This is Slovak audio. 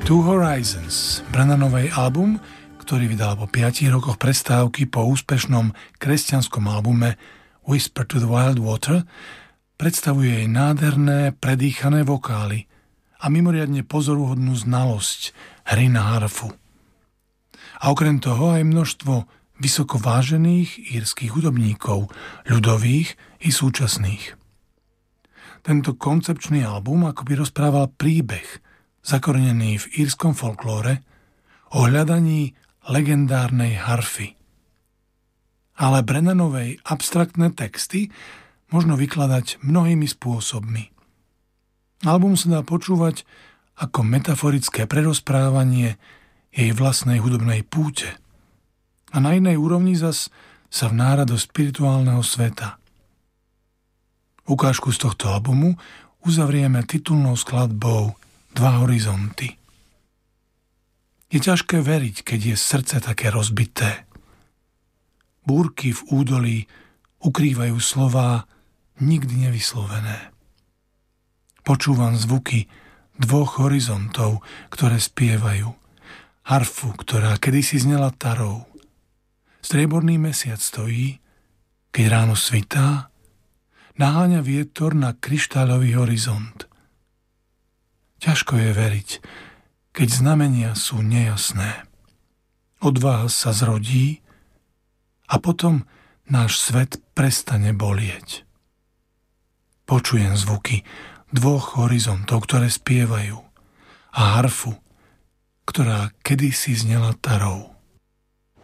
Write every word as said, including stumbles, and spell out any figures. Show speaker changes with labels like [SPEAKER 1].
[SPEAKER 1] Two Horizons, Brennanovej album, ktorý vydal po piatich rokoch prestávky po úspešnom kresťanskom albume Whisper to the Wild Water, predstavuje jej nádherné, predýchané vokály a mimoriadne pozoruhodnú znalosť hry na harfu. A okrem toho aj množstvo vysoko vážených írskych hudobníkov, ľudových i súčasných. Tento koncepčný album akoby rozprával príbeh, zakorenený v írskom folklóre, o hľadaní legendárnej harfy. Ale Brennanovej abstraktné texty možno vykladať mnohými spôsobmi. Album sa dá počúvať ako metaforické prerozprávanie jej vlastnej hudobnej púte. A na inej úrovni zas sa vnára do spirituálneho sveta. Ukážku z tohto albumu uzavrieme titulnou skladbou Dva horizonty. Je ťažké veriť, keď je srdce také rozbité. Búrky v údolí ukrývajú slová nikdy nevyslovené. Počúvam zvuky dvoch horizontov, ktoré spievajú. Harfu, ktorá kedysi znela tarou. Strieborný mesiac stojí, keď ráno svitá, naháňa vietor na kryštáľový horizont. Ťažko je veriť, keď znamenia sú nejasné. Odvaha sa zrodí a potom náš svet prestane bolieť. Počujem zvuky dvoch horizontov, ktoré spievajú, a harfu, ktorá kedysi znela tarou.